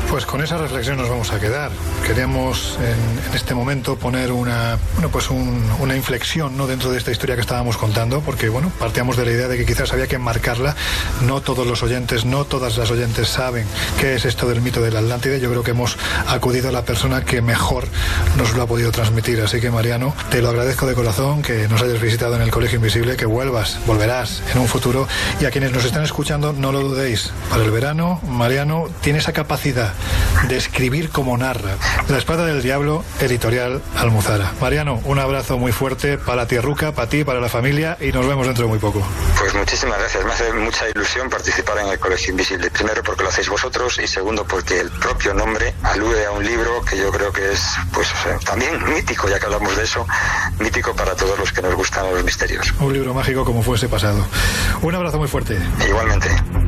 Pues con esa reflexión nos vamos a quedar. Queríamos en este momento poner una inflexión, ¿no?, dentro de esta historia que estábamos contando, porque bueno, partíamos de la idea de que quizás había que enmarcarla. No todos los oyentes, no todas las oyentes saben qué es esto del mito de la Atlántide. Yo creo que hemos acudido a la persona que mejor nos lo ha podido transmitir. Así que, Mariano, te lo agradezco de corazón que nos hayas visitado en el Colegio Invisible, que volverás en un futuro. Y a quienes nos están escuchando, no lo dudéis. Para el verano, Mariano tiene esa capacidad de escribir como narra. La espada del diablo, editorial Almuzara. Mariano, un abrazo muy fuerte para Tierruca, para ti, para la familia, y nos vemos dentro de muy poco. Pues muchísimas gracias. Me hace mucha ilusión participar en el Colegio Invisible. Primero porque lo hacéis vosotros, y segundo porque el propio nombre alude a un libro que yo creo que es, pues, también mítico, ya que hablamos de eso, mítico para todos los que nos gustan los misterios. Un libro mágico como fue ese pasado. Un abrazo muy fuerte. Igualmente.